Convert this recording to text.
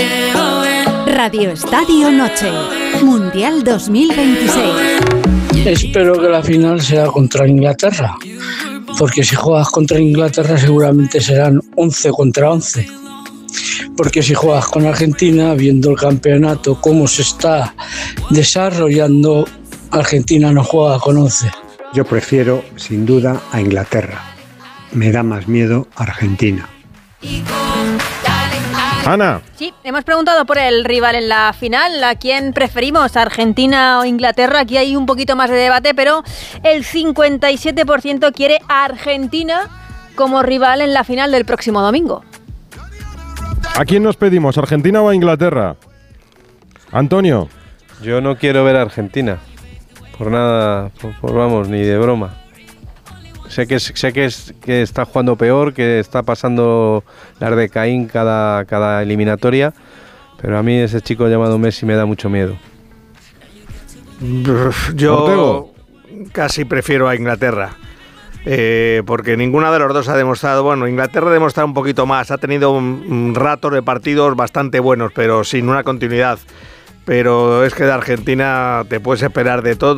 Radio Estadio Noche, Mundial 2026. Espero que la final sea contra Inglaterra, porque si juegas contra Inglaterra seguramente serán 11 contra 11. Porque si juegas con Argentina, viendo el campeonato, cómo se está desarrollando, Argentina no juega con 11. Yo prefiero, sin duda, a Inglaterra. Me da más miedo Argentina. Ana. Sí, hemos preguntado por el rival en la final. ¿A quién preferimos, Argentina o Inglaterra? Aquí hay un poquito más de debate, pero el 57% quiere a Argentina como rival en la final del próximo domingo. ¿A quién nos pedimos, Argentina o a Inglaterra? Antonio. Yo no quiero ver a Argentina. Por nada, vamos, ni de broma. Sé que está jugando peor, que está pasando las de Caín cada eliminatoria, pero a mí ese chico llamado Messi me da mucho miedo. Yo Ortego. casi prefiero a Inglaterra, porque ninguna de los dos ha demostrado. Bueno, Inglaterra ha demostrado un poquito más, ha tenido un rato de partidos bastante buenos, pero sin una continuidad. Pero es que de Argentina te puedes esperar de todo.